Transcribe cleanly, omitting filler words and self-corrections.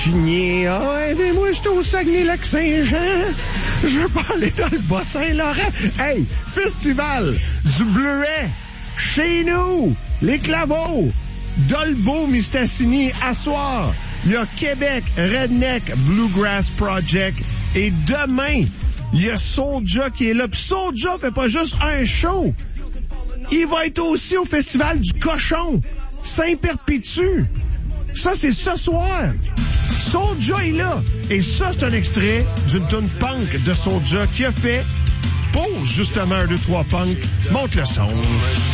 Chigné, mais moi, je suis au Saguenay-Lac-Saint-Jean. Je veux pas aller dans le Bas-Saint-Laurent. Hey, festival du Bleuet, chez nous, les Claveaux, Dolbeau-Mistassini, à soir. Il y a Québec Redneck Bluegrass Project. Et demain, il y a Soulja qui est là. Puis Soulja fait pas juste un show. Il va être aussi au festival du Cochon, Saint-Perpétue. Ça, c'est ce soir. Soulja est là. Et ça, c'est un extrait d'une tune punk de Soulja qui a fait pour, justement, un 2-3 punk. Monte le son.